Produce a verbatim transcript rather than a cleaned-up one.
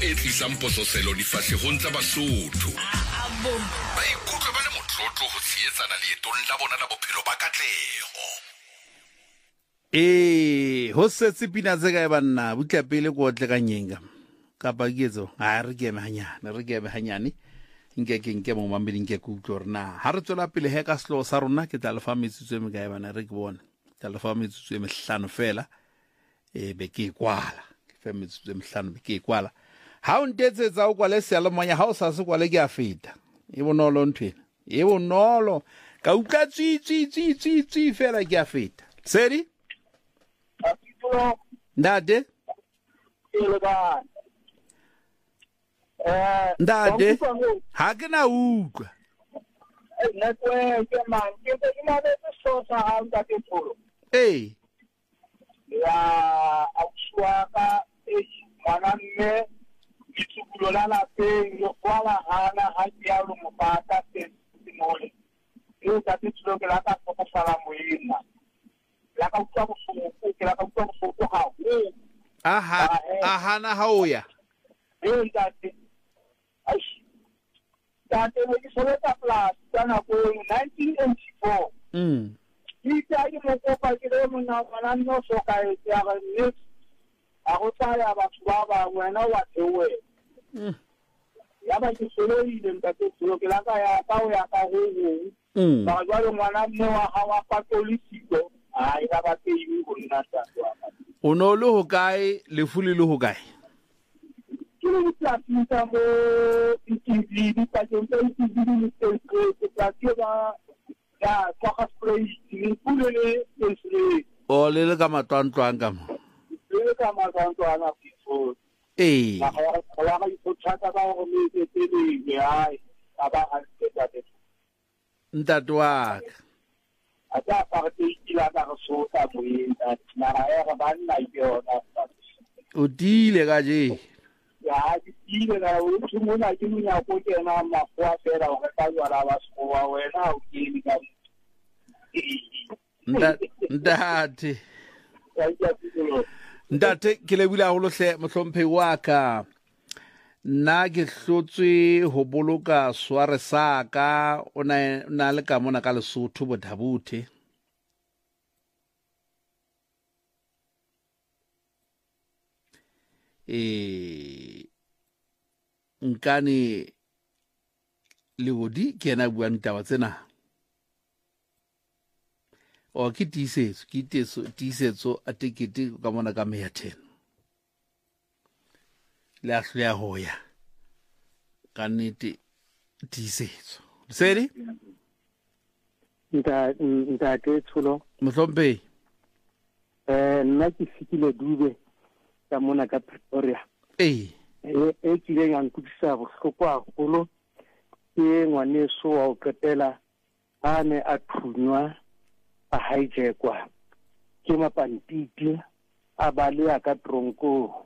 e tlisang pososelo difahlegong tsa Basotho. Ba ikutlwe ba le motlotlo ho tshehetsana leetong la bona la bophelo ba katlego. Eh, ho setse pina tse kae banna butla pele go tle ka nyenga kapa ketso ha re ke me hanyane re ke me hanyane nke ke nke mo mamedi nke ku tlo rena ha re tswela pele he ka selo sa rona ke tla le fa metsutso me kae bana re ke bona tla le fa metsutso me hlano fela e be ke kwala ke fa metsutso me hlano be ke kwala ha o ntetsetsa o kwale se le monya ha o sa se kwale ke a feta e bonolo nthwena e bonolo ka utla tsi tsi tsi tsi tsi fela ke a feta sedi Ndade? Ndade? Ha ke na utlwa. Eh. Ya akuswaka mwana mme itsukulola la pe yo kwala hana haja lu mupata te simole. Yo tati tsuloke la ka ko fala muina. La ka utwa bofuku ke la ka utwa bofuku ha aha aha na haoya eh ntate ai ntate mo ke soleta plus kana ko nineteen eighty-four mm ita ke mo ko pa ke le mo na bana no so ka e ya ga ni a go tsaya batho ba ba wena wa tewe mm ya ba ke solo ile ntate solo ke la ka ya ka o ya ka go go mm ba jwa le ngwana mo wa ha wa katoliko ai ba ba ke yi go nna tsa o no le ho kae le fuli le ho kae ke le tla tsa mo itse di pa ke ntse itse di ni se ke tla ke ba ya kwa ka spray ni fule le se o le le ka matwantwang ka mo le ka matwantwang a fifo eh ba ga ba ga go tsaka ba go me ke tele ai aba a ke tla te ntatwa ata parte ila ka so ta buinda na ra ba nna yona o dile ka je ya dile na o tsumona ke nya ko ke na ma kwa fela o ka jwala ba sko wa wena o ke ni ka ndate ndate ke le bula ho lohle mohlomphe wa ka nna ke hlotswe ho boloka sware sa ka o na na le ka mona ka Lesotho bodhabuthe eh nkane le godi ke na bua ntaba tsena o ke tisetso ke tisetso tisetso a tikete ka mona ka me ya ten le a hloya hoya ka nnete tisetso sedi nta nta ke tsolo mohlompe eh nna ke fikile dube ka mona ka Pretoria eh e tsile nga nkutisa bohloko a holo ke ngwane so wa o ketela ane a thunywa a hijackwa ke mapantiti a bale a ka tronko